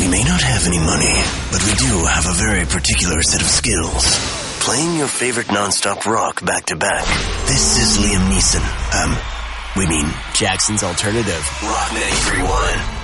We may not have any money, but we do have a very particular set of skills. Playing your favorite non-stop rock back-to-back. This is Liam Neeson. We mean Jackson's Alternative. Rock 93.1.